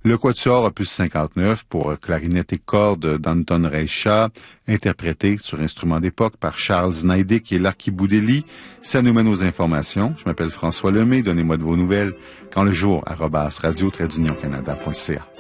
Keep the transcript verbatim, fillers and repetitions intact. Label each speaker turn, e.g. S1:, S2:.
S1: Le quatuor opus cinquante-neuf pour clarinette et cordes d'Anton Reicha, interprété sur instrument d'époque par Charles Znaidik et Larky Boudeli. Ça nous mène aux informations. Je m'appelle François Lemay. Donnez-moi de vos nouvelles quand le jour arobase radio trait d'union canada point c a.